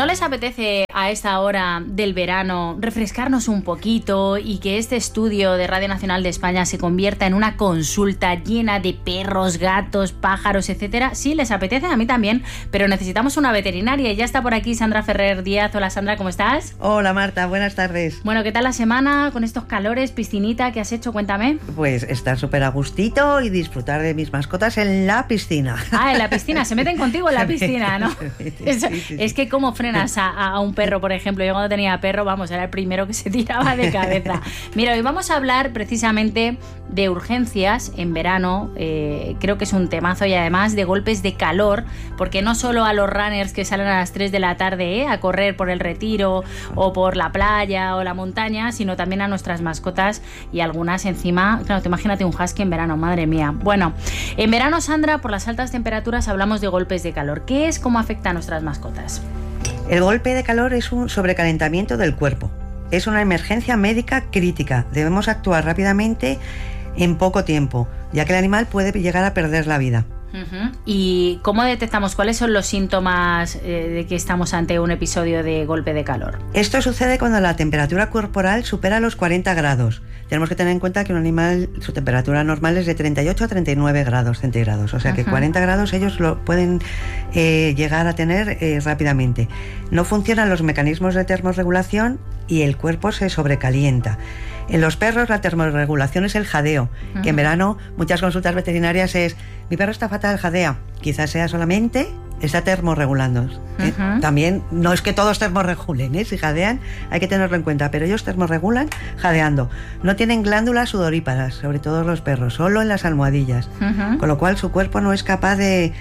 ¿No les apetece a esta hora del verano refrescarnos un poquito y que este estudio de Radio Nacional de España se convierta en una consulta llena de perros, gatos, pájaros, etcétera? Sí, les apetece, a mí también, pero necesitamos una veterinaria y ya está por aquí Sandra Ferrer Díaz. Hola Sandra, ¿cómo estás? Hola Marta, buenas tardes. Bueno, ¿qué tal la semana con estos calores, piscinita que has hecho? Cuéntame. Pues estar súper a gustito y disfrutar de mis mascotas en la piscina. Ah, en la piscina, se meten contigo en la piscina, ¿no? Sí. Es que cómo frenas a un perro, por ejemplo. Yo cuando tenía perro, vamos, era el primero que se tiraba de cabeza. Mira, hoy vamos a hablar precisamente de urgencias en verano. Creo que es un temazo, y además de golpes de calor, porque no solo a los runners que salen a las 3 de la tarde a correr por el Retiro o por la playa o la montaña, sino también a nuestras mascotas, y algunas encima, claro, te imagínate un husky en verano, madre mía. Bueno, en verano, Sandra, por las altas temperaturas hablamos de golpes de calor. ¿Qué es? ¿Cómo afecta a nuestras mascotas? El golpe de calor es un sobrecalentamiento del cuerpo. Es una emergencia médica crítica. Debemos actuar rápidamente en poco tiempo, ya que el animal puede llegar a perder la vida. Uh-huh. ¿Y cómo detectamos cuáles son los síntomas de que estamos ante un episodio de golpe de calor? Esto sucede cuando la temperatura corporal supera los 40 grados. Tenemos que tener en cuenta que un animal, su temperatura normal es de 38 a 39 grados centígrados. O sea que 40 grados ellos lo pueden llegar a tener rápidamente. No funcionan los mecanismos de termorregulación y el cuerpo se sobrecalienta. En los perros la termorregulación es el jadeo, que en verano muchas consultas veterinarias es: mi perro está fatal, jadea. Quizás sea solamente está termorregulando. También no es que todos termorregulen, si jadean hay que tenerlo en cuenta, pero ellos termorregulan jadeando. No tienen glándulas sudoríparas, sobre todo los perros, solo en las almohadillas, con lo cual su cuerpo no es capaz de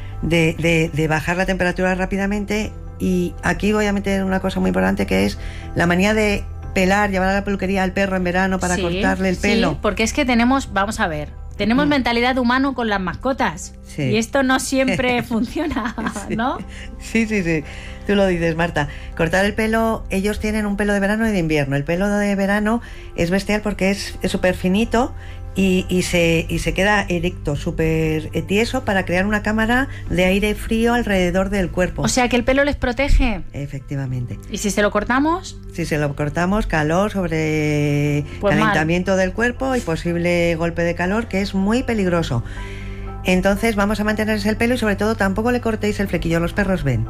bajar la temperatura rápidamente. Y aquí voy a meter una cosa muy importante, que es la manía de pelar, llevar a la peluquería al perro en verano para cortarle el pelo. Sí, porque es que tenemos mentalidad humano con las mascotas, y esto no siempre funciona, ¿no? Sí, tú lo dices, Marta. Cortar el pelo, ellos tienen un pelo de verano y de invierno. El pelo de verano es bestial porque es súper finito y se queda erecto, súper tieso, para crear una cámara de aire frío alrededor del cuerpo. O sea que el pelo les protege. Efectivamente. ¿Y si se lo cortamos? Si se lo cortamos, calor, calentamiento del cuerpo y posible golpe de calor, que es muy peligroso. Entonces vamos a mantenerse el pelo, y sobre todo tampoco le cortéis el flequillo. Los perros ven.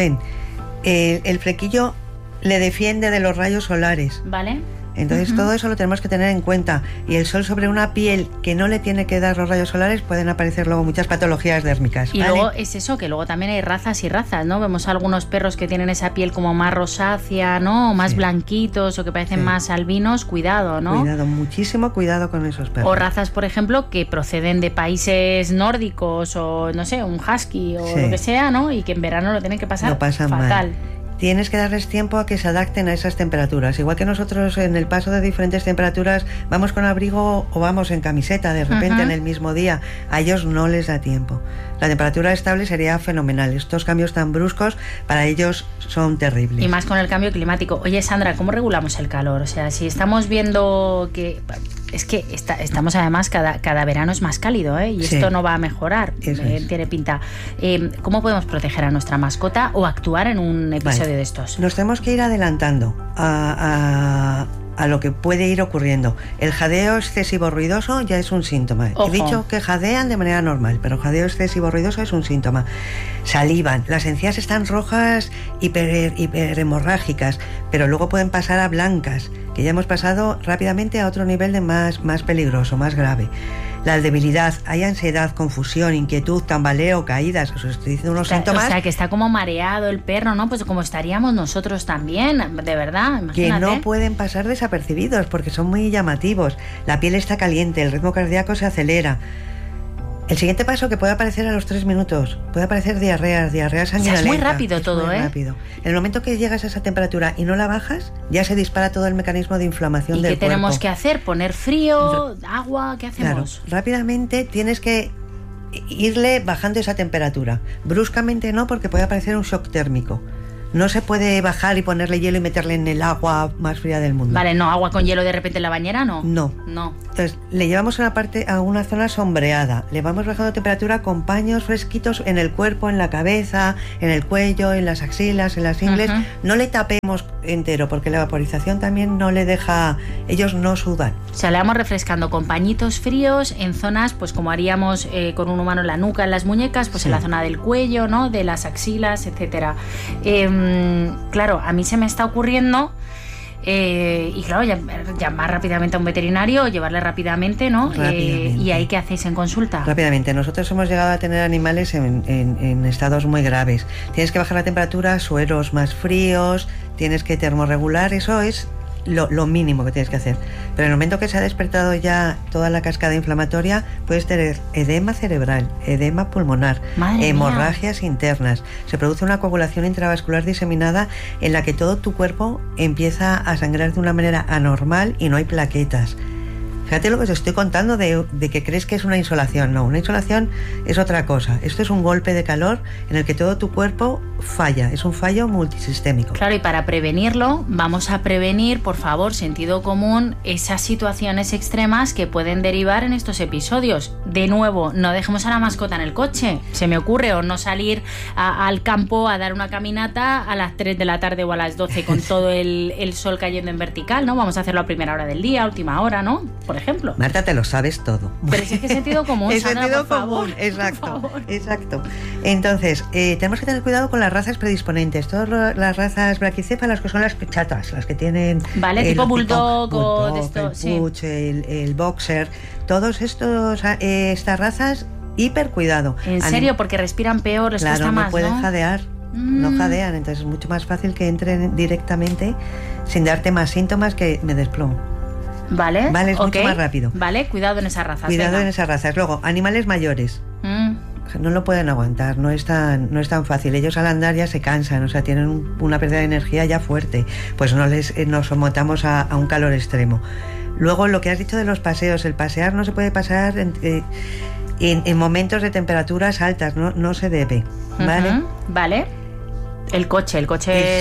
El flequillo le defiende de los rayos solares. Vale. Entonces todo eso lo tenemos que tener en cuenta, y el sol sobre una piel que no le tiene que dar los rayos solares, pueden aparecer luego muchas patologías dérmicas. Y luego es eso, que luego también hay razas y razas, ¿no? Vemos algunos perros que tienen esa piel como más rosácea, ¿no? O más blanquitos, o que parecen más albinos. Cuidado, ¿no? Cuidado, muchísimo cuidado con esos perros. O razas, por ejemplo, que proceden de países nórdicos, o no sé, un husky o lo que sea, ¿no? Y que en verano lo tienen que pasar fatal. Mal. Tienes que darles tiempo a que se adapten a esas temperaturas. Igual que nosotros, en el paso de diferentes temperaturas, vamos con abrigo o vamos en camiseta de repente en el mismo día. A ellos no les da tiempo. La temperatura estable sería fenomenal. Estos cambios tan bruscos para ellos son terribles. Y más con el cambio climático. Oye, Sandra, ¿cómo regulamos el calor? O sea, si estamos viendo que... Es que estamos además, cada verano es más cálido, y esto no va a mejorar, tiene pinta. ¿Cómo podemos proteger a nuestra mascota o actuar en un episodio de estos? Nos tenemos que ir adelantando a lo que puede ir ocurriendo. El jadeo excesivo ruidoso ya es un síntoma. Ojo. He dicho que jadean de manera normal, pero jadeo excesivo ruidoso es un síntoma. Salivan, las encías están rojas, hiperhemorrágicas, pero luego pueden pasar a blancas, que ya hemos pasado rápidamente a otro nivel de más peligroso, más grave. La debilidad, hay ansiedad, confusión, inquietud, tambaleo, caídas. Os estoy diciendo unos síntomas. O sea, que está como mareado el perro, ¿no? Pues como estaríamos nosotros también, de verdad, imagínate. Que no pueden pasar desapercibidos porque son muy llamativos. La piel está caliente, el ritmo cardíaco se acelera. El siguiente paso, que puede aparecer a los 3 minutos, puede aparecer diarrea sanguinolenta. O sea, es muy rápido todo, muy rápido. En el momento que llegas a esa temperatura y no la bajas, ya se dispara todo el mecanismo de inflamación del cuerpo. ¿Y qué tenemos que hacer? ¿Poner frío, agua? ¿Qué hacemos? Claro, rápidamente tienes que irle bajando esa temperatura. Bruscamente no, porque puede aparecer un shock térmico. No se puede bajar y ponerle hielo y meterle en el agua más fría del mundo. Vale, no, agua con hielo de repente en la bañera, ¿no? No. Entonces, le llevamos a una zona sombreada. Le vamos bajando temperatura con paños fresquitos en el cuerpo, en la cabeza, en el cuello, en las axilas, en las ingles. No le tapemos entero, porque la vaporización también no le deja... Ellos no sudan. O sea, le vamos refrescando con pañitos fríos en zonas, pues como haríamos con un humano en la nuca, en las muñecas, pues en la zona del cuello, ¿no? De las axilas, etcétera. Claro, a mí se me está ocurriendo... y claro, llamar rápidamente a un veterinario o llevarle rápidamente, ¿no? ¿Y ahí qué hacéis en consulta? Rápidamente. Nosotros hemos llegado a tener animales en estados muy graves. Tienes que bajar la temperatura, sueros más fríos, tienes que termorregular, eso es lo mínimo que tienes que hacer. Pero en el momento que se ha despertado ya toda la cascada inflamatoria, puedes tener edema cerebral, edema pulmonar, hemorragias internas. Se produce una coagulación intravascular diseminada en la que todo tu cuerpo empieza a sangrar de una manera anormal y no hay plaquetas. Fíjate lo que te estoy contando de que crees que es una insolación. No, una insolación es otra cosa. Esto es un golpe de calor en el que todo tu cuerpo falla. Es un fallo multisistémico. Claro, y para prevenirlo, vamos a prevenir, por favor, sentido común, esas situaciones extremas que pueden derivar en estos episodios. De nuevo, no dejemos a la mascota en el coche. Se me ocurre, o no salir al campo a dar una caminata a las 3 de la tarde o a las 12 con todo el sol cayendo en vertical, ¿no? Vamos a hacerlo a primera hora del día, a última hora, ¿no? Por ejemplo. Marta, te lo sabes todo. Pero si es que es sentido común, es Sandra, sentido por común, favor, exacto, por favor. Exacto. Entonces, tenemos que tener cuidado con las razas predisponentes. Todas las razas braquicéfalas, que son las chatas, las que tienen... Vale, tipo bulldog o de esto, el Puch, el boxer, todos estas razas, hiper cuidado. ¿En serio? Porque respiran peor, les cuesta más, ¿no? Pueden jadear. No jadean, entonces es mucho más fácil que entren directamente sin darte más síntomas que me desplomo. Vale, es mucho más rápido. Vale, cuidado en esas razas. Cuidado en esas razas. Luego, animales mayores. No lo pueden aguantar, no es tan fácil. Ellos al andar ya se cansan, o sea, tienen una pérdida de energía ya fuerte. Pues nos sometamos a un calor extremo. Luego, lo que has dicho de los paseos. El pasear no se puede pasar en momentos de temperaturas altas, no se debe. ¿Vale? Vale. El coche, el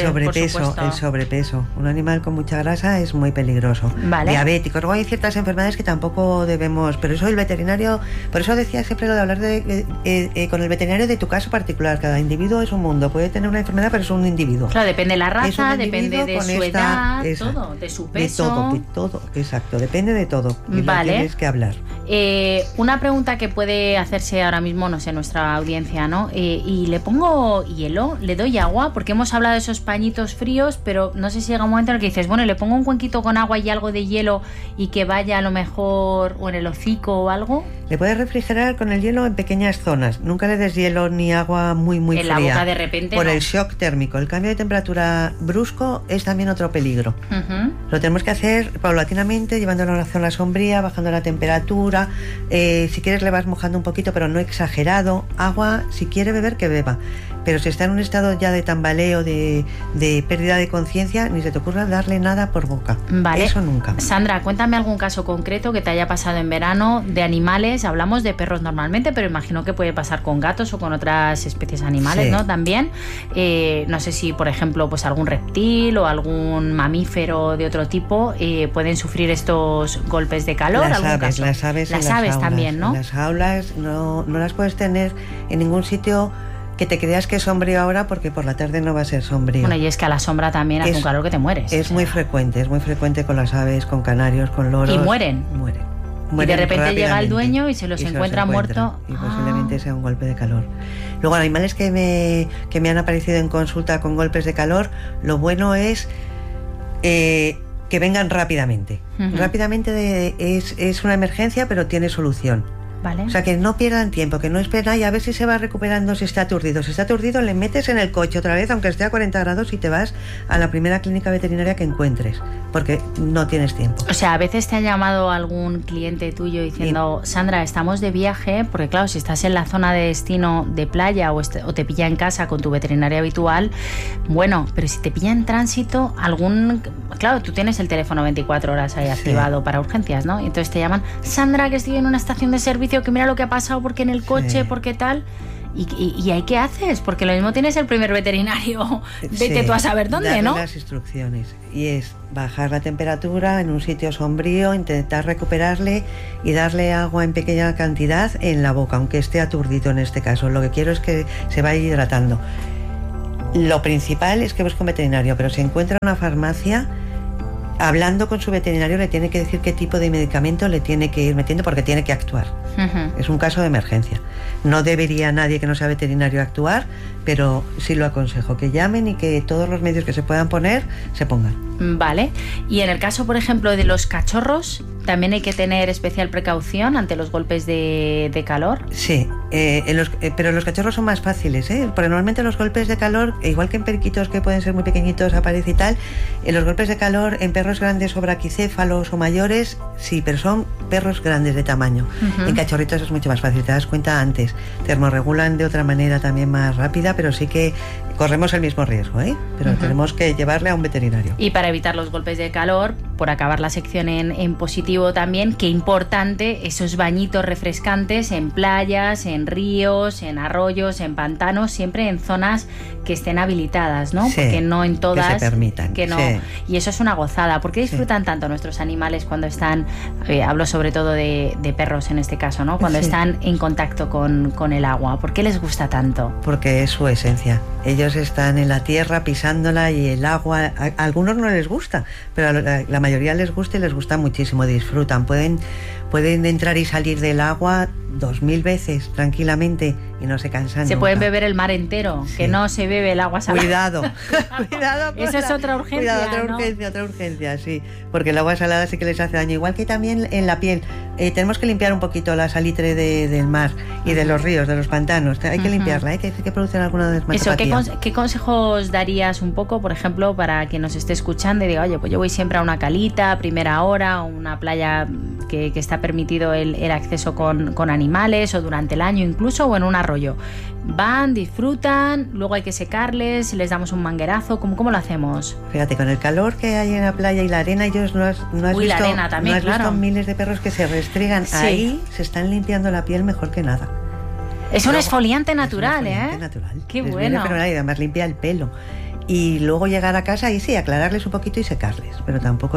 sobrepeso. Un animal con mucha grasa es muy peligroso. Vale. Diabéticos. Luego hay ciertas enfermedades que tampoco debemos... Pero eso el veterinario... Por eso decía siempre lo de hablar con el veterinario de tu caso particular. Cada individuo es un mundo. Puede tener una enfermedad, pero es un individuo. Claro, depende de la raza, depende de su edad, todo, de su peso. De todo, exacto. Depende de todo. Y vale. Tienes que hablar. Una pregunta que puede hacerse ahora mismo, no sé, nuestra audiencia, ¿no? Y le pongo hielo, le doy agua, porque hemos hablado de esos pañitos fríos, pero no sé si llega un momento en el que dices, bueno, le pongo un cuenquito con agua y algo de hielo y que vaya a lo mejor o en el hocico o algo. Le puedes refrigerar con el hielo en pequeñas zonas. Nunca le des hielo ni agua muy fría. En la boca de repente. Por el shock térmico. El cambio de temperatura brusco es también otro peligro. Lo tenemos que hacer paulatinamente, llevándolo a una zona sombría, bajando la temperatura. Si quieres le vas mojando un poquito, pero no exagerado. Agua, si quiere beber, que beba. Pero si está en un estado ya de tambaleo, de pérdida de conciencia, ni se te ocurra darle nada por boca. Vale. Eso nunca. Sandra, cuéntame algún caso concreto que te haya pasado en verano de animales. Hablamos de perros normalmente, pero imagino que puede pasar con gatos o con otras especies animales, sí, ¿no? También. No sé si, por ejemplo, pues algún reptil o algún mamífero de otro tipo pueden sufrir estos golpes de calor. Las aves también, ¿no? Las jaulas no las puedes tener en ningún sitio que te creas que es sombrío ahora, porque por la tarde no va a ser sombrío. Bueno, y es que a la sombra también hace un calor que te mueres. Es muy frecuente con las aves, con canarios, con loros. Y mueren. Y de repente llega el dueño y se los encuentra muertos. Y posiblemente sea un golpe de calor. Luego, animales que me han aparecido en consulta con golpes de calor, lo bueno es que vengan rápidamente. Rápidamente es una emergencia, pero tiene solución. Vale. O sea, que no pierdan tiempo, que no esperen y a ver si se va recuperando, si está aturdido. Si está aturdido, le metes en el coche otra vez, aunque esté a 40 grados, y te vas a la primera clínica veterinaria que encuentres, porque no tienes tiempo. O sea, a veces te ha llamado algún cliente tuyo diciendo, Sandra, estamos de viaje, porque claro, si estás en la zona de destino de playa o te pilla en casa con tu veterinaria habitual, bueno, pero si te pilla en tránsito, claro, tú tienes el teléfono 24 horas ahí activado para urgencias, ¿no? Y entonces te llaman, Sandra, que estoy en una estación de servicio, que mira lo que ha pasado, porque en el coche, porque tal, ¿Y ahí qué haces? Porque lo mismo tienes el primer veterinario, vete tú a saber dónde, darle ¿no? Las instrucciones, y es bajar la temperatura en un sitio sombrío, intentar recuperarle y darle agua en pequeña cantidad en la boca, aunque esté aturdido en este caso. Lo que quiero es que se vaya hidratando. Lo principal es que busque un veterinario, pero si encuentra una farmacia, hablando con su veterinario le tiene que decir qué tipo de medicamento le tiene que ir metiendo, porque tiene que actuar. Es un caso de emergencia. No debería nadie que no sea veterinario actuar, pero sí lo aconsejo, que llamen y que todos los medios que se puedan poner, se pongan. Vale. Y en el caso, por ejemplo, de los cachorros, ¿también hay que tener especial precaución ante los golpes de calor? Sí, pero los cachorros son más fáciles, porque normalmente los golpes de calor, igual que en periquitos que pueden ser muy pequeñitos, aparece y tal, los golpes de calor en perros grandes o braquicéfalos o mayores, sí, pero son perros grandes de tamaño. En cachorritos es mucho más fácil, te das cuenta antes. Termorregulan de otra manera también más rápida, pero sí que corremos el mismo riesgo, pero tenemos que llevarle a un veterinario. Y para evitar los golpes de calor, por acabar la sección en positivo también, qué importante esos bañitos refrescantes en playas, en ríos, en arroyos, en pantanos, siempre en zonas que estén habilitadas, ¿no? Sí, porque no en todas, que se permitan, que no. Sí. Y eso es una gozada. ¿Por qué disfrutan tanto nuestros animales cuando están, hablo sobre todo de perros en este caso, ¿no? Cuando están en contacto con el agua? ¿Por qué les gusta tanto? Porque es su esencia. Ellos están en la tierra pisándola y el agua, a algunos no les gusta, pero a la mayoría les gusta y les gusta muchísimo, disfrutan, pueden entrar y salir del agua 2000 veces tranquilamente y no se cansan. Se nunca. Pueden beber el mar entero, sí. Que no se bebe el agua salada. Cuidado, cuidado. Eso es otra urgencia. Cuidado, otra urgencia, sí. Porque el agua salada sí que les hace daño. Igual que también en la piel. Tenemos que limpiar un poquito la salitre del mar y de los ríos, de los pantanos. Hay que limpiarla, que producen alguna dermatopatía. Eso, ¿qué consejos darías un poco, por ejemplo, para quien nos esté escuchando y diga, oye, pues yo voy siempre a una calita, a primera hora, o una playa que está permitido el acceso con animales, o durante el año incluso, o en un arroyo? Van, disfrutan, luego hay que secarles, les damos un manguerazo, ¿cómo lo hacemos? Fíjate, con el calor que hay en la playa y la arena, ellos no has la visto, arena también, visto miles de perros que se restregan ahí, se están limpiando la piel mejor que nada. Es un exfoliante natural, natural. Qué les bueno. Pero además limpia el pelo. Y luego llegar a casa y sí, aclararles un poquito y secarles, pero tampoco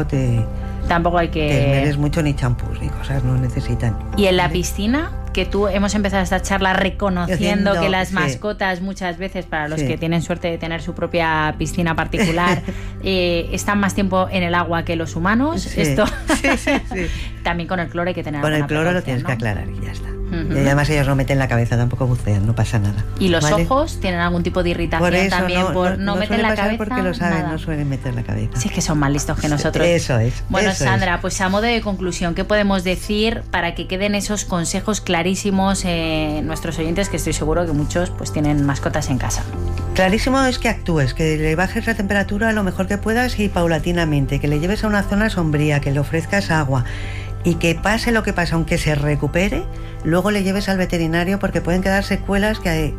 hay que... Te esmeres mucho ni champús ni cosas, no necesitan. ¿Y en la piscina? Que hemos empezado esta charla reconociendo que las mascotas muchas veces, para los que tienen suerte de tener su propia piscina particular, están más tiempo en el agua que los humanos. Sí. Esto sí. También con el cloro hay que tener. Con el cloro lo tienes que aclarar y ya está. Y además ellos no meten la cabeza, tampoco bucean, no pasa nada. ¿Y los ojos tienen algún tipo de irritación? Por eso también? No meten la cabeza. Porque lo saben, nada. No suelen meter la cabeza. Sí, es que son más listos que nosotros. Eso es. Bueno, eso Sandra, pues a modo de conclusión, ¿qué podemos decir para que queden esos consejos clarísimos nuestros oyentes, que estoy seguro que muchos pues tienen mascotas en casa? Clarísimo es que actúes, que le bajes la temperatura lo mejor que puedas y paulatinamente, que le lleves a una zona sombría, que le ofrezcas agua y que pase lo que pase, aunque se recupere, luego le lleves al veterinario, porque pueden quedar secuelas que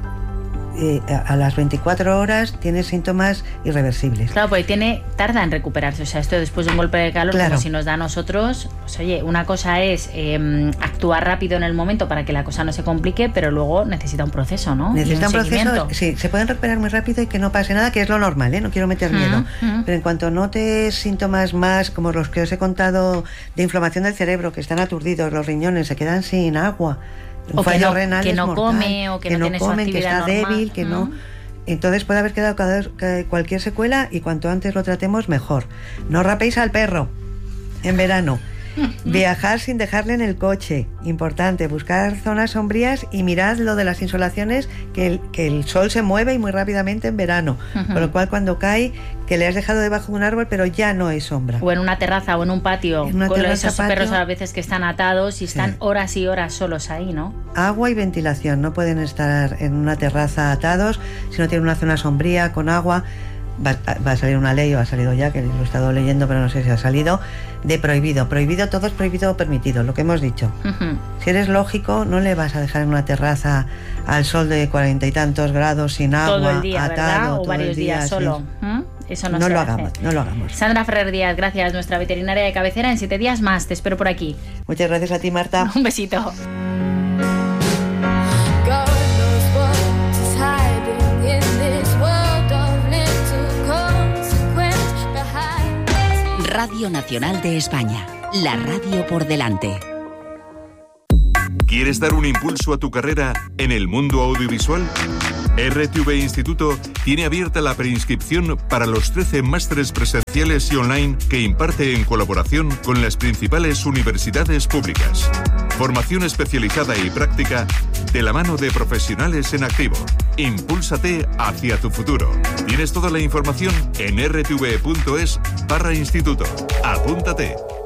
a las 24 horas tiene síntomas irreversibles. Claro, porque tarda en recuperarse. O sea, esto después de un golpe de calor, claro. Como si nos da a nosotros, pues oye, una cosa es actuar rápido en el momento para que la cosa no se complique, pero luego necesita un proceso, ¿no? Necesita un proceso, sí, se pueden recuperar muy rápido y que no pase nada, que es lo normal, no quiero meter miedo. Pero en cuanto notes síntomas más, como los que os he contado, de inflamación del cerebro, que están aturdidos, los riñones se quedan sin agua, un fallo renal que no mortal, come o que no tiene su actividad que está normal. débil, que no. Entonces puede haber quedado cualquier secuela y cuanto antes lo tratemos mejor. No rapéis al perro en verano. Viajar sin dejarle en el coche, importante, buscar zonas sombrías y mirad lo de las insolaciones, que el sol se mueve y muy rápidamente en verano, con lo cual cuando cae, que le has dejado debajo de un árbol pero ya no es sombra. O en una terraza o en un patio, con esos perros a veces que están atados y están horas y horas solos ahí, ¿no? Agua y ventilación, no pueden estar en una terraza atados si no tienen una zona sombría con agua. Va a salir una ley, o ha salido ya, que lo he estado leyendo, pero no sé si ha salido, de prohibido, todo es prohibido o permitido, lo que hemos dicho. Si eres lógico, no le vas a dejar en una terraza al sol de 40 y tantos grados, sin agua, todo el día, atado, ¿verdad? O varios días solo. Eso no se lo hace. hagamos, no lo hagamos. Sandra Ferrer Díaz, gracias, nuestra veterinaria de cabecera. En 7 días más, te espero por aquí. Muchas gracias a ti, Marta. Un besito. God knows what Radio Nacional de España, la radio por delante. ¿Quieres dar un impulso a tu carrera en el mundo audiovisual? RTV Instituto tiene abierta la preinscripción para los 13 másteres presenciales y online que imparte en colaboración con las principales universidades públicas. Formación especializada y práctica de la mano de profesionales en activo. Impúlsate hacia tu futuro. Tienes toda la información en rtv.es/instituto. Apúntate.